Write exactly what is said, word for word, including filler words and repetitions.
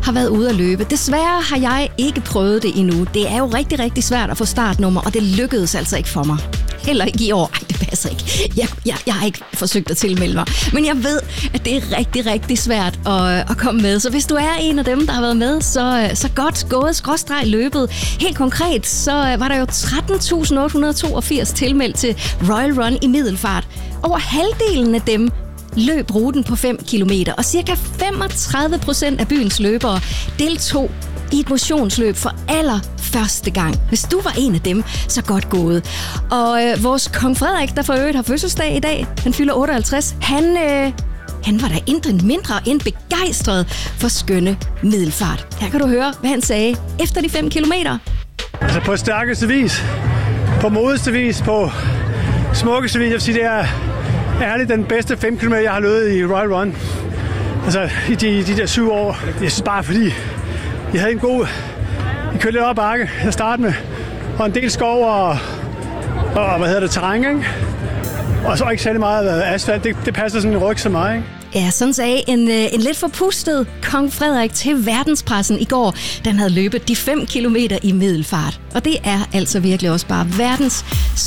har været ude at løbe. Desværre har jeg ikke prøvet det endnu. Det er jo rigtig, rigtig svært at få startnummer, og det lykkedes altså ikke for mig. Heller ikke i år. Ej, det passer ikke. Jeg, jeg, jeg har ikke forsøgt at tilmelde mig. Men jeg ved, at det er rigtig, rigtig svært at, at komme med. Så hvis du er en af dem, der har været med, så, så godt gået skråstreg løbet. Helt konkret, så var der jo tretten tusind otte hundrede toogfirs tilmeldt til Royal Run i Middelfart. Over halvdelen af dem løb ruten på fem kilometer, og cirka femogtredive procent af byens løbere deltog i et motionsløb for allerførste gang. Hvis du var en af dem, så godt gået. Og øh, vores kong Frederik, der for øvrigt har fødselsdag i dag, han fylder otteoghalvtreds, han, øh, han var da intet mindre end begejstret for skønne Middelfart. Her kan du høre, hvad han sagde efter de fem kilometer. Altså på stærkeste vis, på modeste vis, på smukkeste vis, jeg vil sige, det er ærligt den bedste fem kilometer, jeg har løbet i Royal Run. Altså i de, de der syv år. Jeg synes bare, fordi jeg havde en god... Jeg kørte lidt op ad bakke, jeg startede med, og en del skov og, og hvad hedder det, terræn, ikke? Og så ikke særlig meget asfalt. Det, det passer sådan en ryg så meget, ikke? Ja, sådan sagde en, en lidt forpustet kong Frederik til verdenspressen i går, da han havde løbet de fem kilometer i Middelfart. Og det er altså virkelig også bare verdens